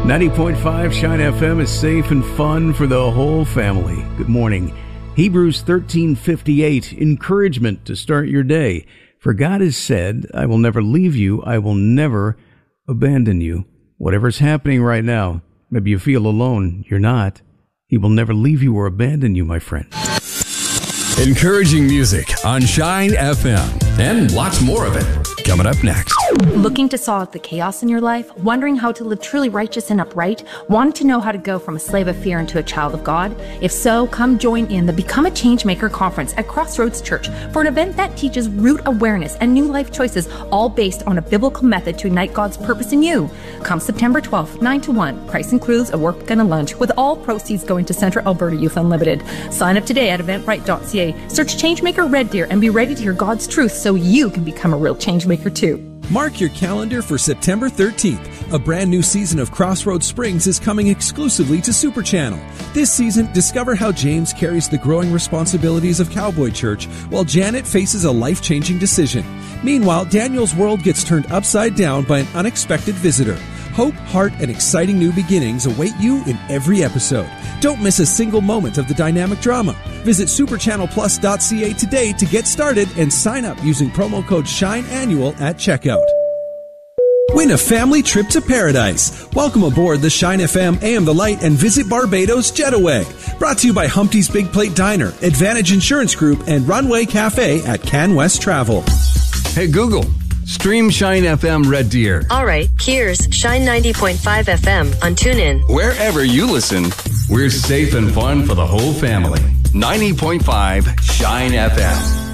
90.5 Shine FM is safe and fun for the whole family. Good morning. Hebrews 13:58, encouragement to start your day. For God has said, I will never leave you, I will never abandon you. Whatever's happening right now, maybe you feel alone, you're not. He will never leave you or abandon you, my friend. Encouraging music on Shine FM. And lots more of it coming up next. Looking to solve the chaos in your life? Wondering how to live truly righteous and upright? Wanting to know how to go from a slave of fear into a child of God? If so, come join in the Become a Changemaker conference at Crossroads Church for an event that teaches root awareness and new life choices, all based on a biblical method to ignite God's purpose in you. Come September 12th, 9 to 1. Price includes a work and a lunch, with all proceeds going to Central Alberta Youth Unlimited. Sign up today at eventbrite.ca. Search Changemaker Red Deer and be ready to hear God's truth so you can become a real changemaker too. Mark your calendar for September 13th. A brand new season of Crossroads Springs is coming exclusively to Super Channel. This season, discover how James carries the growing responsibilities of Cowboy Church while Janet faces a life-changing decision. Meanwhile, Daniel's world gets turned upside down by an unexpected visitor. Hope, heart, and exciting new beginnings await you in every episode. Don't miss a single moment of the dynamic drama. Visit superchannelplus.ca today to get started and sign up using promo code SHINEANNUAL at checkout. Win a family trip to paradise. Welcome aboard the Shine FM AM The Light and visit Barbados Jetaway. Brought to you by Humpty's Big Plate Diner, Advantage Insurance Group, and Runway Cafe at CanWest Travel. Hey, Google, stream Shine FM Red Deer. All right, here's Shine 90.5 FM on TuneIn. Wherever you listen, we're safe and fun for the whole family. 90.5 Shine FM.